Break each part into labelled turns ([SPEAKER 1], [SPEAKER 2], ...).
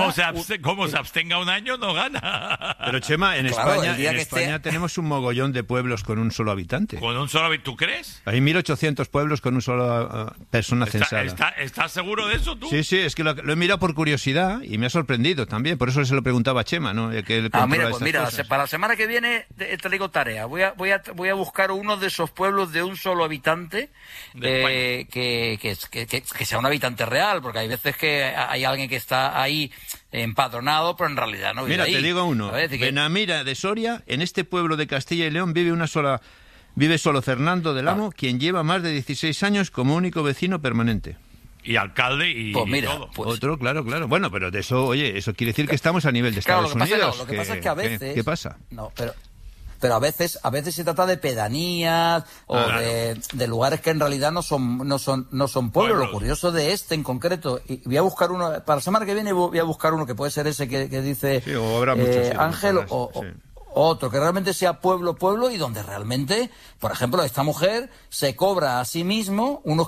[SPEAKER 1] como se abstenga un año, no gana.
[SPEAKER 2] Pero Chema, en España tenemos un mogollón de pueblos con un solo habitante.
[SPEAKER 1] ¿Con un solo habitante? ¿Tú crees?
[SPEAKER 2] Hay 1.800 pueblos con un solo persona censada.
[SPEAKER 1] ¿Estás seguro de eso tú?
[SPEAKER 2] Sí, es que lo he mirado por curiosidad y me ha sorprendido también. Por eso se lo preguntaba a Chema, ¿no?
[SPEAKER 3] Mira, para la semana que viene te digo tarea. Voy a buscar uno de esos pueblos de un solo habitante que sea un habitante real, porque hay veces que hay alguien que está ahí empadronado, pero en realidad no vive ahí.
[SPEAKER 2] Mira, te digo uno. Benamira de Soria, en este pueblo de Castilla y León vive solo Fernando del Amo, quien lleva más de 16 años como único vecino permanente.
[SPEAKER 1] Y alcalde y todo.
[SPEAKER 2] Otro, claro. Bueno, pero de eso, oye, eso quiere decir que estamos a nivel de Estados Unidos.
[SPEAKER 3] Lo que pasa es que a veces...
[SPEAKER 2] ¿Qué pasa?
[SPEAKER 3] No, pero a veces se trata de pedanías o de lugares que en realidad no son pueblos. Lo curioso de este en concreto, y voy a buscar uno, para la semana que viene voy a buscar uno que puede ser ese que dice
[SPEAKER 2] o habrá muchos,
[SPEAKER 3] Ángel o otro, que realmente sea pueblo, y donde realmente, por ejemplo, esta mujer se cobra a sí mismo unos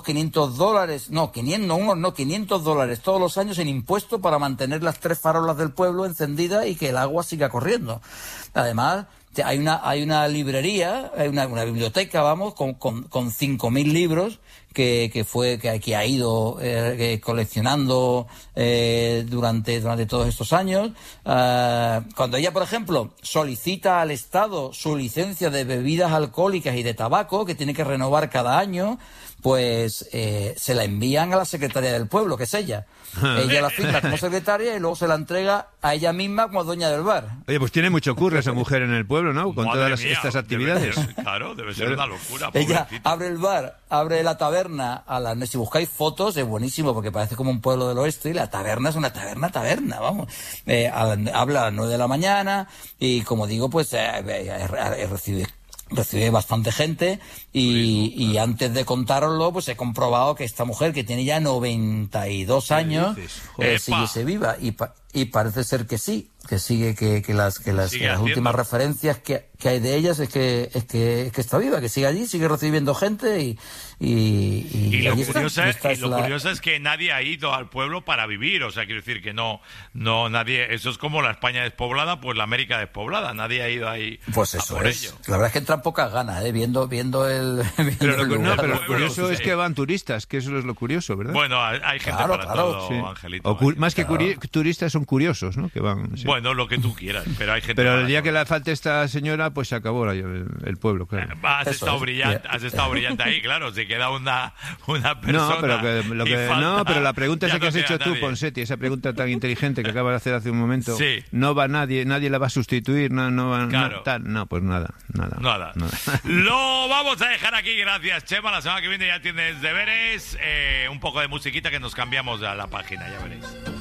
[SPEAKER 3] $500 todos los años en impuestos para mantener las 3 farolas del pueblo encendidas y que el agua siga corriendo. Además, hay una librería, hay una biblioteca, con 5.000 libros que ha ido coleccionando durante todos estos años. Cuando ella, por ejemplo, solicita al Estado su licencia de bebidas alcohólicas y de tabaco, que tiene que renovar cada año, pues se la envían a la Secretaría del Pueblo, que es ella. Ella la firma como secretaria y luego se la entrega a ella misma como dueña del bar.
[SPEAKER 2] Oye, pues tiene mucho curro esa mujer en el pueblo, ¿no? Con todas estas actividades.
[SPEAKER 1] Debe ser una locura.
[SPEAKER 3] Ella abre el bar, abre la taberna. Si buscáis fotos, es buenísimo porque parece como un pueblo del oeste y la taberna es una taberna, vamos. Habla a las 9 de la mañana y, como digo, pues recibe bastante gente y antes de contároslo, pues he comprobado que esta mujer, que tiene ya 92 años, sigue viva y parece ser que sí, que las últimas referencias que hay de ellas es que está viva, que sigue allí, sigue recibiendo gente y
[SPEAKER 1] lo curioso es que nadie ha ido al pueblo para vivir, o sea, quiero decir que no nadie, eso es como la España despoblada, pues la América despoblada, nadie ha ido ahí
[SPEAKER 3] pues eso por ello. La verdad es que entran pocas ganas, viendo el
[SPEAKER 2] pero lo curioso es que van turistas, que eso es lo curioso, ¿verdad?
[SPEAKER 1] Bueno, hay gente para todo, sí. Angelito.
[SPEAKER 2] Más que turistas son curiosos, ¿no? Que van. Sí.
[SPEAKER 1] Bueno, lo que tú quieras, pero hay gente.
[SPEAKER 2] Pero el día que le falte esta señora, pues se acabó el pueblo, claro.
[SPEAKER 1] Has estado brillante ahí, claro. Se queda una persona.
[SPEAKER 2] Pero la pregunta esa que has hecho tú, Ponseti, esa pregunta tan inteligente que acabas de hacer hace un momento.
[SPEAKER 1] Sí.
[SPEAKER 2] No va nadie la va a sustituir, pues nada.
[SPEAKER 1] Lo vamos a dejar aquí, gracias, Chema. La semana que viene ya tienes deberes. Un poco de musiquita que nos cambiamos a la página, ya veréis.